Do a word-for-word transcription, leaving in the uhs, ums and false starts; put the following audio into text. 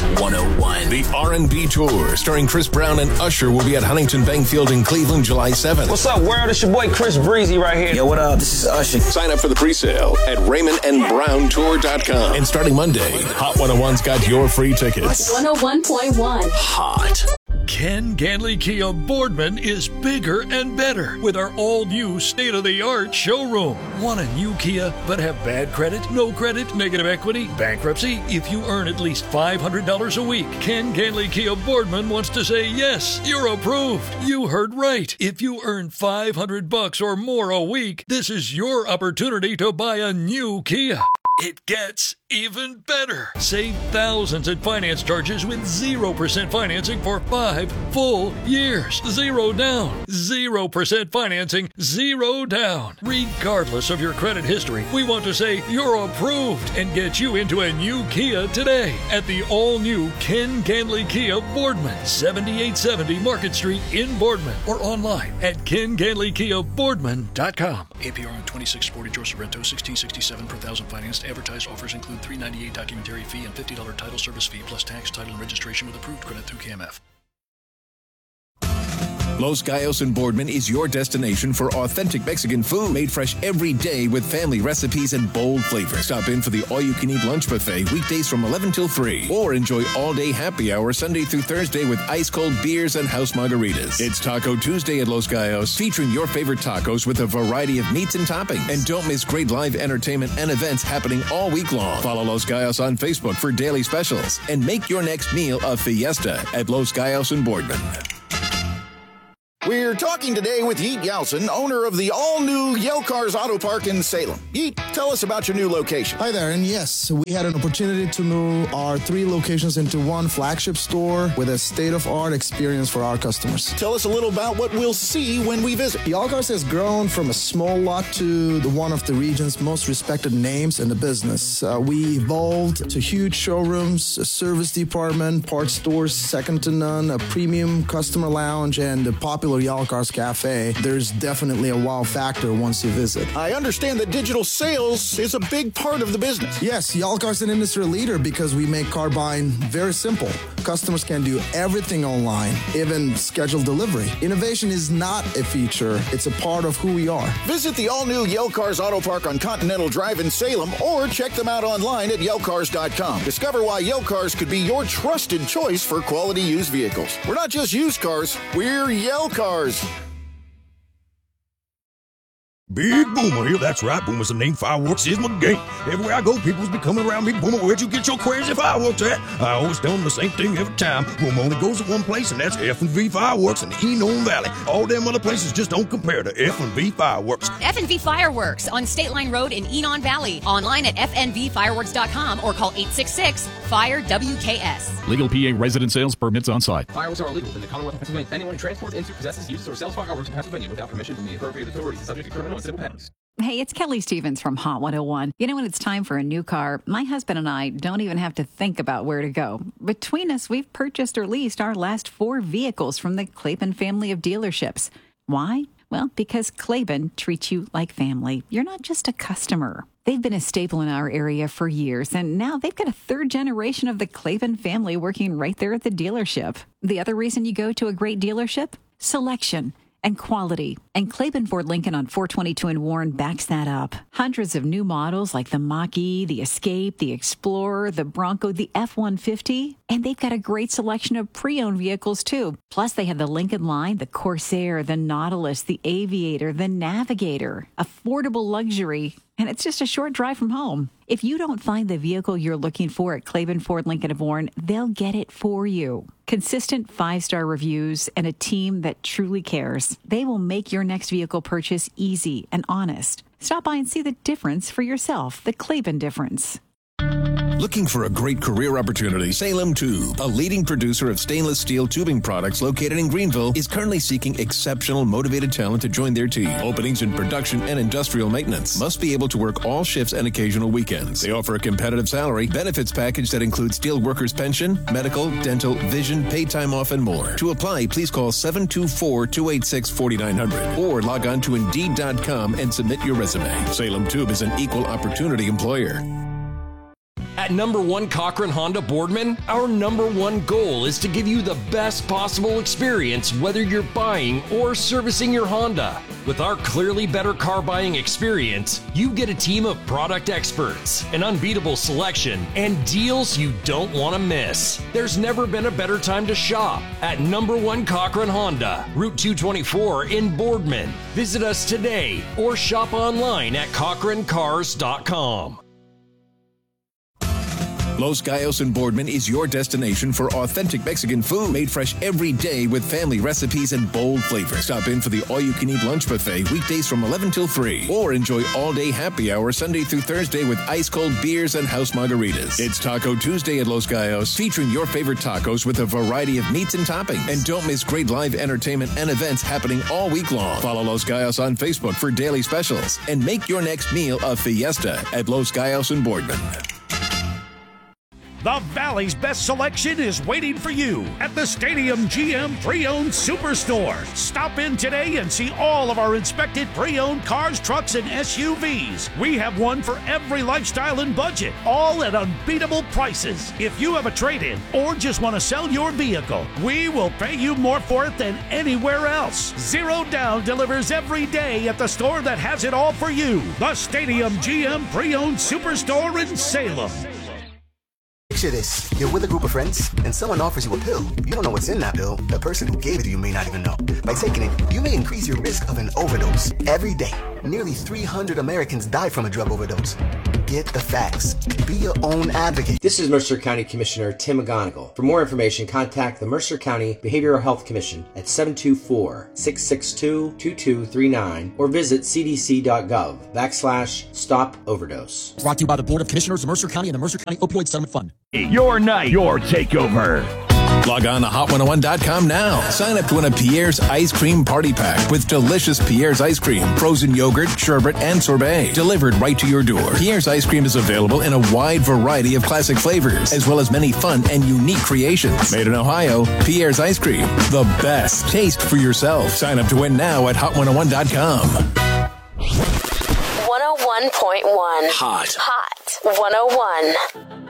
one oh one. The R and B Tour, starring Chris Brown and Usher, will be at Huntington Bank Field in Cleveland, July seventh. What's up, world? It's your boy Chris Breezy right here. Yo, what up? This is Usher. Sign up for the pre-sale at Raymond and Brown Tour dot com. And starting Monday, Hot one oh one's got your free tickets. one oh one point one. Hot. Ken Ganley Kia Boardman is bigger and better with our all-new state-of-the-art showroom. Want a new Kia but have bad credit, no credit, negative equity, bankruptcy? If you earn at least five hundred dollars a week, Ken Ganley Kia Boardman wants to say, yes, you're approved. You heard right. If you earn five hundred bucks or more a week, this is your opportunity to buy a new Kia. It gets even better. Save thousands in finance charges with zero percent financing for five full years. Zero down. zero percent financing. Zero down. Regardless of your credit history, we want to say you're approved and get you into a new Kia today at the all-new Ken Ganley Kia Boardman, seventy-eight seventy Market Street in Boardman, or online at ken ganley kia boardman dot com. A P R on twenty-six forty George Sorrento, sixteen sixty-seven per thousand financed. Advertised offers include three dollars and ninety-eight cents documentary fee and fifty dollars title service fee plus tax, title, and registration with approved credit through K M F. Los Gallos in Boardman is your destination for authentic Mexican food made fresh every day with family recipes and bold flavors. Stop in for the all-you-can-eat lunch buffet weekdays from eleven till three, or enjoy all-day happy hour Sunday through Thursday with ice-cold beers and house margaritas. It's Taco Tuesday at Los Gallos, featuring your favorite tacos with a variety of meats and toppings. And don't miss great live entertainment and events happening all week long. Follow Los Gallos on Facebook for daily specials, and make your next meal a fiesta at Los Gallos in Boardman. We're talking today with Yeet Yeltsin, owner of the all-new Yale Cars Auto Park in Salem. Yeet, tell us about your new location. Hi there, and yes, we had an opportunity to move our three locations into one flagship store with a state-of-art experience for our customers. Tell us a little about what we'll see when we visit. Yale Cars has grown from a small lot to the one of the region's most respected names in the business. Uh, we evolved to huge showrooms, a service department, parts stores second to none, a premium customer lounge, and a popular Yale Cars Cafe. There's definitely a wow factor once you visit. I understand that digital sales is a big part of the business. Yes, Yale Cars is an industry leader because we make car buying very simple. Customers can do everything online, even schedule delivery. Innovation is not a feature, it's a part of who we are. Visit the all-new Yale Cars Auto Park on Continental Drive in Salem, or check them out online at yale cars dot com. Discover why Yale Cars could be your trusted choice for quality used vehicles. We're not just used cars, we're Yale Cars. Big Boomer here, that's right, Boomer's the name, fireworks is my game. Everywhere I go, people's be coming around me, Boomer, where'd you get your crazy fireworks at? I always tell them the same thing every time. Boomer only goes to one place, and that's F and V Fireworks in the Enon Valley. All them other places just don't compare to F and V Fireworks. F and V Fireworks on State Line Road in Enon Valley. Online at f n v fireworks dot com or call eight six six, fire W K S. Legal P A resident sales permits on site. Fireworks are illegal in the Commonwealth of Pennsylvania. Anyone who transports into, possesses, uses, or sells fireworks in Pennsylvania without permission from the appropriate authorities is subject to criminal and civil penalties. Hey, it's Kelly Stevens from Hot one oh one. You know, when it's time for a new car, my husband and I don't even have to think about where to go. Between us, we've purchased or leased our last four vehicles from the Claiborne family of dealerships. Why? Well, because Claiborne treats you like family. You're not just a customer. They've been a staple in our area for years, and now they've got a third generation of the Claiborne family working right there at the dealership. The other reason you go to a great dealership? Selection and quality. And Claiborne Ford Lincoln on four twenty-two in Warren backs that up. Hundreds of new models like the Mach-E, the Escape, the Explorer, the Bronco, the F one fifty. And they've got a great selection of pre-owned vehicles, too. Plus, they have the Lincoln line, the Corsair, the Nautilus, the Aviator, the Navigator. Affordable luxury. And it's just a short drive from home. If you don't find the vehicle you're looking for at Claiborne Ford Lincoln of Warren, they'll get it for you. Consistent five-star reviews and a team that truly cares. They will make your next vehicle purchase easy and honest. Stop by and see the difference for yourself, the Claiborne difference. Looking for a great career opportunity? Salem Tube, a leading producer of stainless steel tubing products located in Greenville, is currently seeking exceptional, motivated talent to join their team. Openings in production and industrial maintenance. Must be able to work all shifts and occasional weekends. They offer a competitive salary, benefits package that includes steel workers pension, medical, dental, vision, paid time off, and more. To apply, please call seven two four, two eight six, four nine zero zero or log on to Indeed dot com and submit your resume. Salem Tube is an equal opportunity employer. At number one Cochran Honda Boardman, our number one goal is to give you the best possible experience whether you're buying or servicing your Honda. With our clearly better car buying experience, you get a team of product experts, an unbeatable selection, and deals you don't want to miss. There's never been a better time to shop at number one Cochran Honda, Route two twenty-four in Boardman. Visit us today or shop online at cochran cars dot com. Los Gallos in Boardman is your destination for authentic Mexican food made fresh every day with family recipes and bold flavors. Stop in for the all-you-can-eat lunch buffet weekdays from eleven till three, or enjoy all-day happy hour Sunday through Thursday with ice-cold beers and house margaritas. It's Taco Tuesday at Los Gallos, featuring your favorite tacos with a variety of meats and toppings. And don't miss great live entertainment and events happening all week long. Follow Los Gallos on Facebook for daily specials, and make your next meal a fiesta at Los Gallos in Boardman. The Valley's best selection is waiting for you at the Stadium G M Pre-Owned Superstore. Stop in today and see all of our inspected pre-owned cars, trucks, and S U Vs. We have one for every lifestyle and budget, all at unbeatable prices. If you have a trade-in or just want to sell your vehicle, we will pay you more for it than anywhere else. Zero Down delivers every day at the store that has it all for you. The Stadium G M Pre-Owned Superstore in Salem. Picture this. You're with a group of friends, and someone offers you a pill. You don't know what's in that pill. The person who gave it to you may not even know. By taking it, you may increase your risk of an overdose. Every day, nearly three hundred Americans die from a drug overdose. Get the facts. Be your own advocate. This is Mercer County Commissioner Tim McGonigal. For more information, contact the Mercer County Behavioral Health Commission at seven two four, six six two, two two three nine or visit c d c dot gov backslash stop overdose. Brought to you by the Board of Commissioners of Mercer County and the Mercer County Opioid Settlement Fund. Your night, your takeover. Log on to hot one oh one dot com now. Sign up to win a Pierre's Ice Cream Party Pack with delicious Pierre's Ice Cream, frozen yogurt, sherbet, and sorbet delivered right to your door. Pierre's Ice Cream is available in a wide variety of classic flavors, as well as many fun and unique creations. Made in Ohio, Pierre's Ice Cream, the best. Taste for yourself. Sign up to win now at hot one oh one dot com. one oh one point one. Hot. Hot. one oh one.